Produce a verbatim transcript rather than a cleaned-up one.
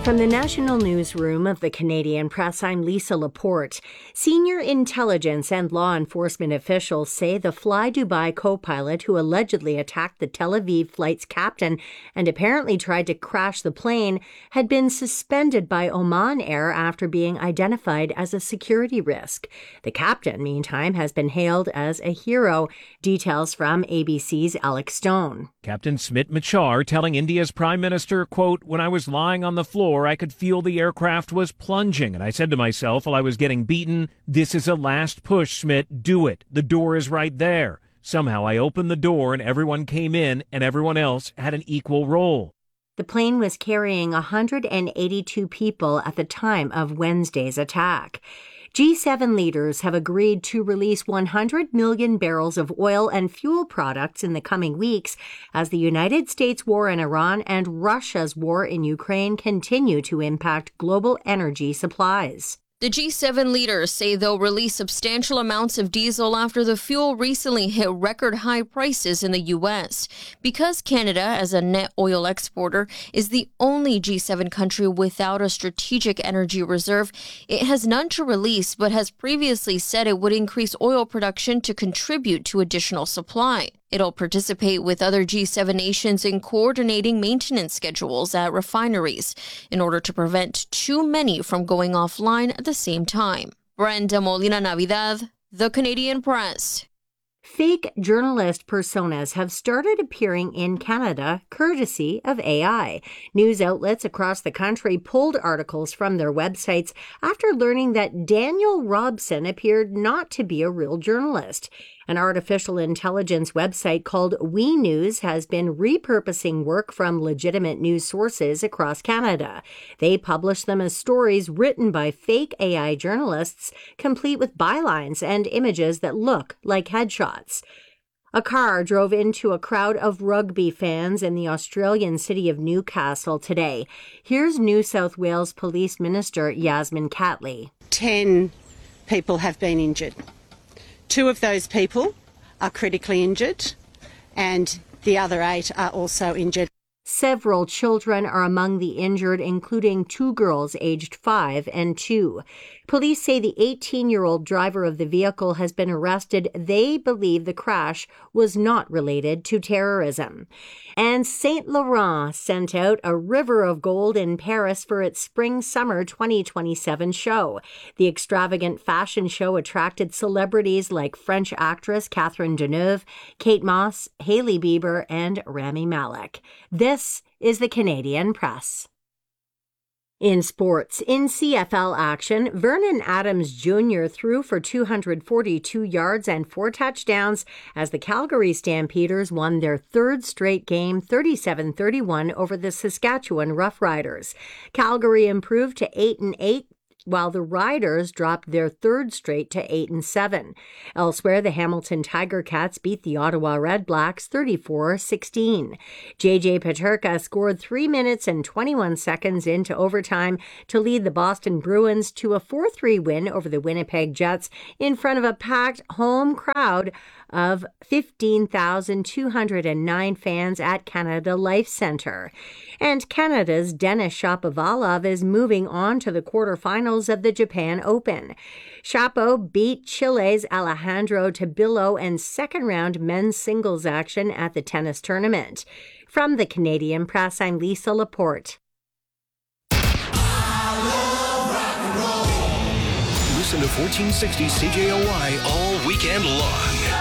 From the National Newsroom of the Canadian Press, I'm Lisa Laporte. Senior intelligence and law enforcement officials say the Fly Dubai co-pilot who allegedly attacked the Tel Aviv flight's captain and apparently tried to crash the plane had been suspended by Oman Air after being identified as a security risk. The captain, meantime, has been hailed as a hero. Details from A B C's Alex Stone. Captain Smit Machar telling India's Prime Minister, quote, "When I was lying on the floor, I could feel the aircraft was plunging, and I said to myself while I was getting beaten, this is a last push, Smit, do it. The door is right there. Somehow I opened the door and everyone came in and everyone else had an equal role." The plane was carrying one hundred eighty-two people at the time of Wednesday's attack. G seven leaders have agreed to release one hundred million barrels of oil and fuel products in the coming weeks as the United States war in Iran and Russia's war in Ukraine continue to impact global energy supplies. The G seven leaders say they'll release substantial amounts of diesel after the fuel recently hit record high prices in the U S. Because Canada, as a net oil exporter, is the only G seven country without a strategic energy reserve, it has none to release but has previously said it would increase oil production to contribute to additional supply. It'll participate with other G seven nations in coordinating maintenance schedules at refineries in order to prevent too many from going offline at the same time. Brenda Molina Navidad, The Canadian Press. Fake journalist personas have started appearing in Canada, courtesy of A I. News outlets across the country pulled articles from their websites after learning that Daniel Robson appeared not to be a real journalist. An artificial intelligence website called We News has been repurposing work from legitimate news sources across Canada. They publish them as stories written by fake A I journalists, complete with bylines and images that look like headshots. A car drove into a crowd of rugby fans in the Australian city of Newcastle today. Here's New South Wales Police Minister Yasmin Catley. Ten people have been injured. Two of those people are critically injured and the other eight are also injured. Several children are among the injured, including two girls aged five and two. Police say the eighteen-year-old driver of the vehicle has been arrested. They believe the crash was not related to terrorism. And Saint Laurent sent out a river of gold in Paris for its Spring-Summer twenty twenty-seven show. The extravagant fashion show attracted celebrities like French actress Catherine Deneuve, Kate Moss, Hailey Bieber, and Rami Malek. This is the Canadian Press. In sports, in C F L action, Vernon Adams Junior threw for two hundred forty-two yards and four touchdowns as the Calgary Stampeders won their third straight game thirty-seven thirty-one over the Saskatchewan Roughriders. Calgary improved to eight and eight, while the Riders dropped their third straight to eight and seven. Elsewhere, the Hamilton Tiger Cats beat the Ottawa Red Blacks thirty-four sixteen. J J Peterka scored three minutes and twenty-one seconds into overtime to lead the Boston Bruins to a four three win over the Winnipeg Jets in front of a packed home crowd of fifteen thousand two hundred nine fans at Canada Life Centre. And Canada's Denis Shapovalov is moving on to the quarterfinals of the Japan Open. Shapo beat Chile's Alejandro Tabillo in second-round men's singles action at the tennis tournament. From the Canadian Press, I'm Lisa Laporte. Listen to fourteen sixty C J O Y all weekend long.